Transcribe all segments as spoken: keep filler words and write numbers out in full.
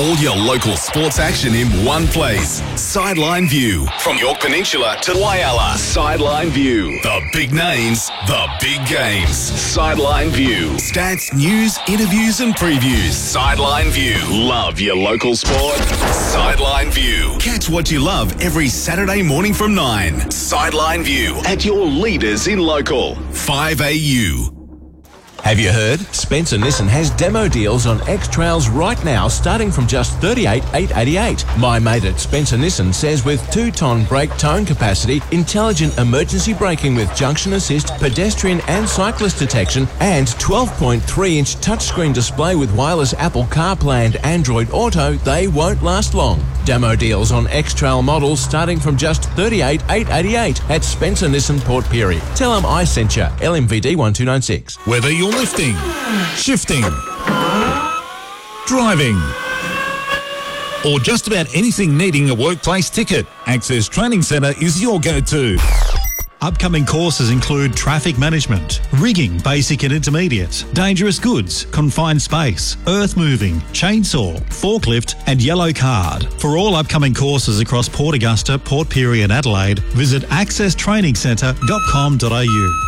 All your local sports action in one place. Sideline View. From York Peninsula to Whyalla. Sideline View. The big names, the big games. Sideline View. Stats, news, interviews and previews. Sideline View. Love your local sport? Sideline View. Catch what you love every Saturday morning from nine. Sideline View. At your leaders in local. five A U. Have you heard? Spencer Nissan has demo deals on X-Trails right now starting from just thirty-eight thousand eight hundred eighty-eight dollars. My mate at Spencer Nissan says with two-ton brake tone capacity, intelligent emergency braking with junction assist, pedestrian and cyclist detection, and twelve point three inch touchscreen display with wireless Apple CarPlay and Android Auto, they won't last long. Demo deals on X-Trail models starting from just thirty-eight thousand eight hundred eighty-eight dollars at Spencer Nissan Port Pirie. Tell them I sent you. L M V D one two nine six. Whether you're lifting, shifting, driving, or just about anything needing a workplace ticket, Access Training Centre is your go-to. Upcoming courses include traffic management, rigging basic and intermediate, dangerous goods, confined space, earth moving, chainsaw, forklift and yellow card. For all upcoming courses across Port Augusta, Port Pirie and Adelaide, visit access training centre dot com dot a u.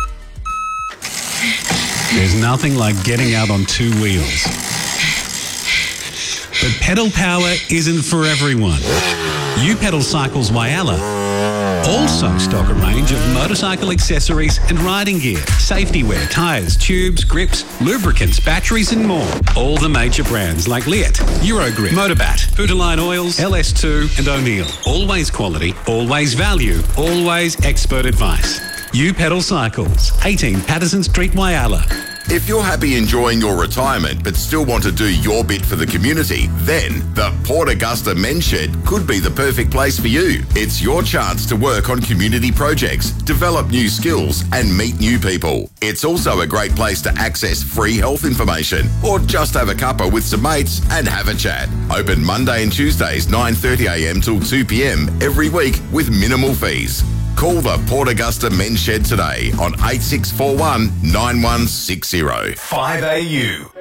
There's nothing like getting out on two wheels. But pedal power isn't for everyone. U-Pedal Cycles Whyalla also stock a range of motorcycle accessories and riding gear, safety wear, tyres, tubes, grips, lubricants, batteries and more. All the major brands like Leat, Eurogrip, Motorbat, Futaline Oils, L S two and O'Neill. Always quality, always value, always expert advice. U-Pedal Cycles, eighteen Patterson Street, Whyalla. If you're happy enjoying your retirement but still want to do your bit for the community, then the Port Augusta Men's Shed could be the perfect place for you. It's your chance to work on community projects, develop new skills and meet new people. It's also a great place to access free health information or just have a cuppa with some mates and have a chat. Open Monday and Tuesdays nine thirty a m till two p m every week with minimal fees. Call the Port Augusta Men's Shed today on eight six four one nine one six zero. five A U.